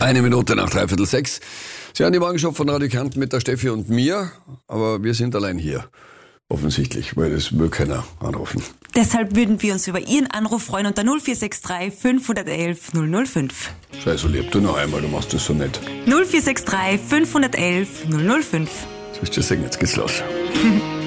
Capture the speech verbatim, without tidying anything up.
Eine Minute nach dreiviertel sechs. Sie haben die Morgenshow von Radio Kärnten mit der Steffi und mir, aber wir sind allein hier. Offensichtlich, weil es will keiner anrufen. Deshalb würden wir uns über Ihren Anruf freuen unter null vier sechs drei fünf eins eins null null fünf. Sei so lieb, du noch einmal, du machst das so nett. null vier sechs drei fünf eins eins null null fünf. Soll ich dir sagen, jetzt geht's los.